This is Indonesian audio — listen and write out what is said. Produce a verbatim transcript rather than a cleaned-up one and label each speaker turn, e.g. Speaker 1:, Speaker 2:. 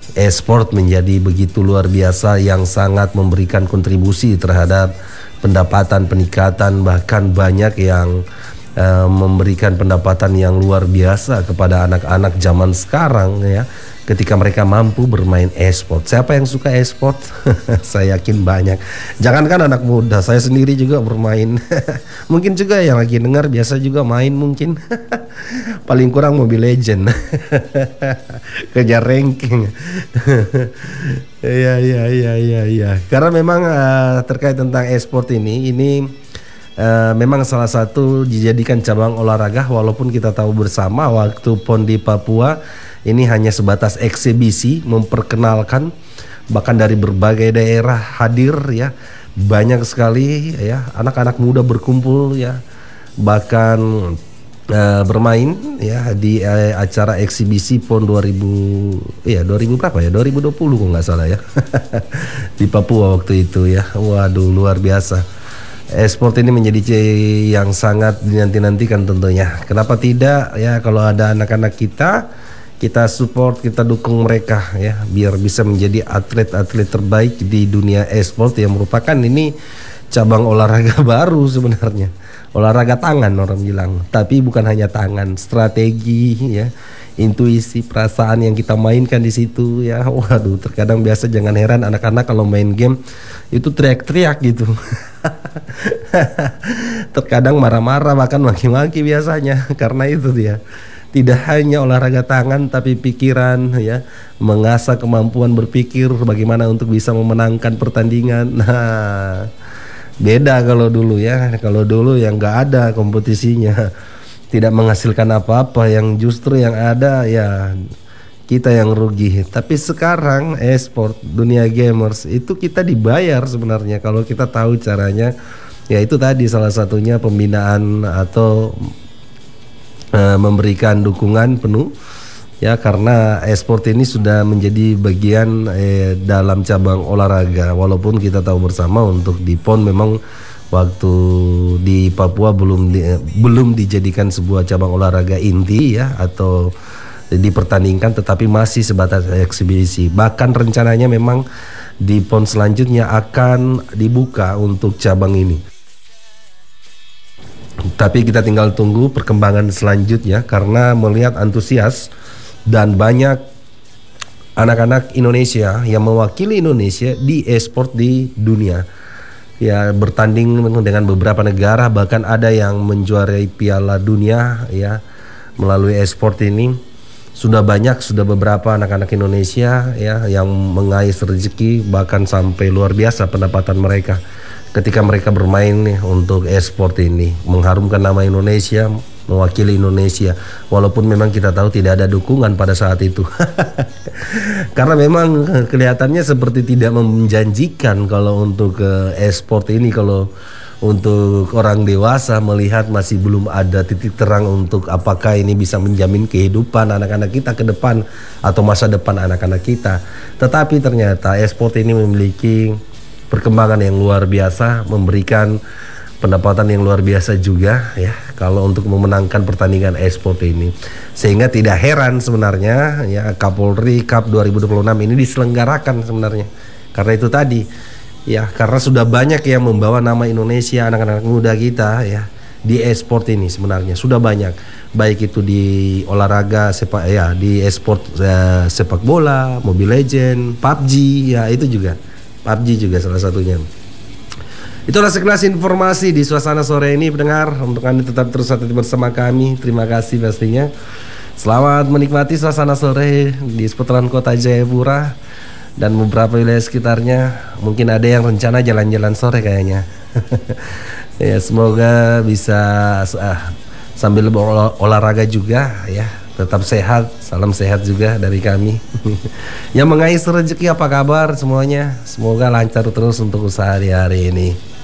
Speaker 1: e-sport menjadi begitu luar biasa yang sangat memberikan kontribusi terhadap pendapatan, peningkatan, bahkan banyak yang uh, memberikan pendapatan yang luar biasa kepada anak-anak zaman sekarang ya, ketika mereka mampu bermain e-sport. Siapa yang suka e-sport? Saya yakin banyak. Jangankan anak muda, saya sendiri juga bermain. Mungkin juga yang lagi dengar biasa juga main mungkin. Paling kurang Mobile Legend. Kejar ranking. Iya iya iya iya iya. Karena memang uh, terkait tentang e-sport ini, ini uh, memang salah satu dijadikan cabang olahraga, walaupun kita tahu bersama waktu PON di Papua ini hanya sebatas eksibisi, memperkenalkan, bahkan dari berbagai daerah hadir ya, banyak sekali ya anak-anak muda berkumpul ya, bahkan uh, bermain ya di uh, acara eksibisi PON dua ribu ya dua ribu berapa ya dua ribu dua puluh kok nggak salah ya di Papua waktu itu ya. Waduh, luar biasa. E-sport ini menjadi yang sangat dinanti-nantikan tentunya. Kenapa tidak ya, kalau ada anak-anak kita, kita support, kita dukung mereka ya, biar bisa menjadi atlet-atlet terbaik di dunia e-sport yang merupakan ini cabang olahraga baru sebenarnya. Olahraga tangan orang bilang, tapi bukan hanya tangan, strategi ya, intuisi, perasaan yang kita mainkan di situ ya. Waduh, terkadang biasa jangan heran anak-anak kalau main game itu teriak-teriak gitu. Terkadang marah-marah, bahkan maki-maki biasanya karena itu dia. Tidak hanya olahraga tangan tapi pikiran ya, mengasah kemampuan berpikir bagaimana untuk bisa memenangkan pertandingan. Nah, beda kalau dulu ya. Kalau dulu yang nggak ada kompetisinya, tidak menghasilkan apa-apa, yang justru yang ada ya kita yang rugi. Tapi sekarang e-sport, dunia gamers itu kita dibayar sebenarnya kalau kita tahu caranya. Ya itu tadi salah satunya pembinaan atau memberikan dukungan penuh ya, karena e-sport ini sudah menjadi bagian eh, dalam cabang olahraga, walaupun kita tahu bersama untuk di PON memang waktu di Papua belum di, belum dijadikan sebuah cabang olahraga inti ya atau dipertandingkan, tetapi masih sebatas eksibisi. Bahkan rencananya memang di PON selanjutnya akan dibuka untuk cabang ini. Tapi kita tinggal tunggu perkembangan selanjutnya, karena melihat antusias dan banyak anak-anak Indonesia yang mewakili Indonesia di e-sport di dunia. Ya, bertanding dengan beberapa negara, bahkan ada yang menjuarai Piala Dunia ya melalui e-sport ini. Sudah banyak, sudah beberapa anak-anak Indonesia ya yang mengais rezeki, bahkan sampai luar biasa pendapatan mereka ketika mereka bermain nih untuk e-sport ini, mengharumkan nama Indonesia, mewakili Indonesia, walaupun memang kita tahu tidak ada dukungan pada saat itu. Karena memang kelihatannya seperti tidak menjanjikan kalau untuk e-sport ini. Kalau untuk orang dewasa melihat masih belum ada titik terang untuk apakah ini bisa menjamin kehidupan anak-anak kita ke depan atau masa depan anak-anak kita. Tetapi ternyata e-sport ini memiliki perkembangan yang luar biasa, memberikan pendapatan yang luar biasa juga ya kalau untuk memenangkan pertandingan e-sport ini. Sehingga tidak heran sebenarnya ya Kapolri Cup dua ribu dua puluh enam ini diselenggarakan sebenarnya. Karena itu tadi ya, karena sudah banyak yang membawa nama Indonesia, anak-anak muda kita ya di e-sport ini sebenarnya sudah banyak, baik itu di olahraga sepak ya, di e-sport eh, sepak bola, Mobile Legend, P U B G ya, itu juga P U B G juga salah satunya. Itulah sekelas informasi di suasana sore ini, pendengar. Untuk Anda tetap terus hati bersama kami. Terima kasih pastinya. Selamat menikmati suasana sore di seputaran kota Jayapura dan beberapa wilayah sekitarnya. Mungkin ada yang rencana jalan-jalan sore kayaknya. Ya, semoga bisa uh, sambil olah, olahraga juga ya. Tetap sehat, salam sehat juga dari kami. Yang mengais rezeki, apa kabar semuanya? Semoga lancar terus untuk usaha di hari ini.